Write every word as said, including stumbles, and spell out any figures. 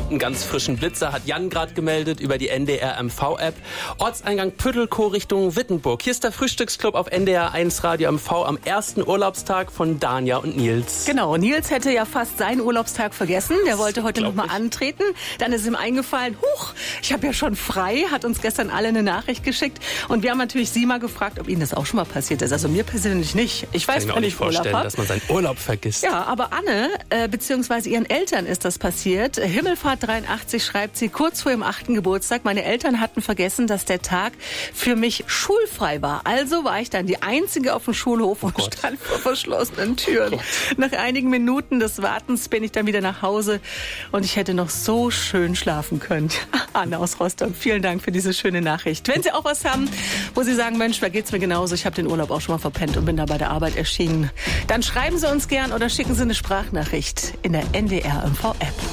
einen ganz frischen Blitzer, hat Jan gerade gemeldet über die N D R M V-App. Ortseingang Püttelkow Richtung Wittenburg. Hier ist der Frühstücksclub auf N D R eins Radio M V am ersten Urlaubstag von Danja und Nils. Genau, Nils hätte ja fast seinen Urlaubstag vergessen. Der wollte heute noch mal antreten. Dann ist ihm eingefallen, huch, ich habe ja schon frei, hat uns gestern alle eine Nachricht geschickt. Und wir haben natürlich Sie mal gefragt, ob Ihnen das auch schon mal passiert ist. Also mir persönlich nicht. Ich weiß, kann ich mir auch nicht vorstellen, Urlaub dass man seinen Urlaub vergisst. Ja, aber Anne, äh, beziehungsweise ihren Eltern ist das passiert. Himmelfahrt dreiundachtzig schreibt sie, kurz vor ihrem achten Geburtstag, meine Eltern hatten vergessen, dass der Tag für mich schulfrei war. Also war ich dann die Einzige auf dem Schulhof und oh stand vor verschlossenen Türen. Oh Nach einigen Minuten des Wartens bin ich dann wieder nach Hause und ich hätte noch so schön schlafen können. Anne aus Rostock, vielen Dank für diese schöne Nachricht. Wenn Sie auch was haben, wo Sie sagen, Mensch, da geht's mir genauso, ich habe den Urlaub auch schon mal verpennt und bin da bei der Arbeit erschienen, dann schreiben Sie uns gern oder schicken Sie eine Sprachnachricht in der N D R M V-App.